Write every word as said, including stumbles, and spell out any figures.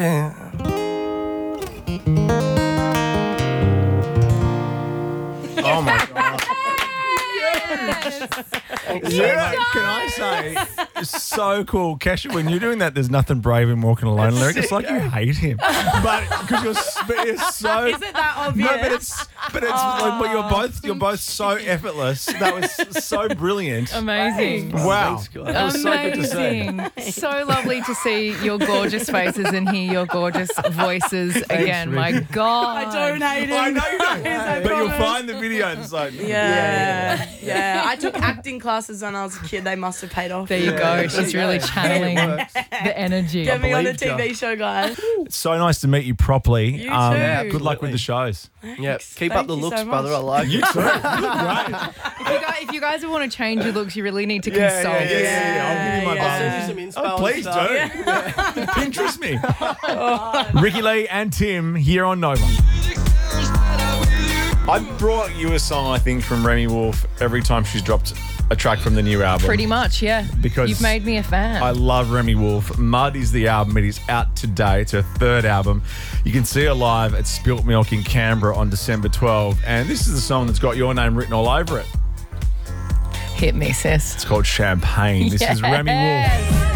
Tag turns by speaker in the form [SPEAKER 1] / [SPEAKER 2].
[SPEAKER 1] Oh my God.
[SPEAKER 2] Yeah, can I say, it's so cool. Kesha, when you're doing that, there's nothing brave in walking alone lyric. It's like you hate him. But because you're, s- but it's so.
[SPEAKER 3] Is it that obvious?
[SPEAKER 2] No, but it's, but it's like, but you're both, you're both so effortless. That was so brilliant.
[SPEAKER 4] Amazing.
[SPEAKER 2] Wow.
[SPEAKER 1] Thanks, guys.
[SPEAKER 2] That was so good to see.
[SPEAKER 4] Amazing. So lovely to see your gorgeous faces and hear your gorgeous voices again. My
[SPEAKER 2] Ricky.
[SPEAKER 4] God.
[SPEAKER 3] I don't hate him.
[SPEAKER 2] I know you don't,
[SPEAKER 3] I
[SPEAKER 2] but you'll
[SPEAKER 3] promise.
[SPEAKER 2] find the video and it's like,
[SPEAKER 3] Yeah, yeah. I took acting classes when I was a kid. They must have paid off.
[SPEAKER 4] There you go. She's really channeling
[SPEAKER 2] It works.
[SPEAKER 4] the energy.
[SPEAKER 3] Get me on a
[SPEAKER 1] believed
[SPEAKER 3] T V
[SPEAKER 1] ya.
[SPEAKER 3] show, guys.
[SPEAKER 2] It's so nice to meet you properly. Um,
[SPEAKER 3] You too.
[SPEAKER 2] Good luck with the shows.
[SPEAKER 1] Yeah, keep
[SPEAKER 3] Thank
[SPEAKER 1] up the
[SPEAKER 3] you so
[SPEAKER 1] looks,
[SPEAKER 3] much.
[SPEAKER 1] brother. I like
[SPEAKER 2] You
[SPEAKER 1] it.
[SPEAKER 2] too. You look great.
[SPEAKER 4] If you, guys, if you guys want to change your looks, you really need to
[SPEAKER 2] Yeah,
[SPEAKER 4] consult.
[SPEAKER 2] yeah, yeah, yeah, yeah. I'll give you my
[SPEAKER 3] Yeah.
[SPEAKER 1] I'll send
[SPEAKER 2] buzz.
[SPEAKER 1] you some inspo
[SPEAKER 2] Oh, please
[SPEAKER 1] and stuff.
[SPEAKER 2] do. Pinterest me. Ricky Lee and Tim here on Nova. I brought you a song, I think, from Remy Wolf every time she's dropped a track from the new album.
[SPEAKER 4] Pretty much, yeah.
[SPEAKER 2] Because
[SPEAKER 4] you've made me a fan.
[SPEAKER 2] I love Remy Wolf. Mud is the album. It is out today. It's her third album. You can see her live at Spilt Milk in Canberra on December twelfth. And this is the song that's got your name written all over it.
[SPEAKER 4] Hit me, sis.
[SPEAKER 2] It's called Champagne. This is Remy Wolf.
[SPEAKER 4] Yes.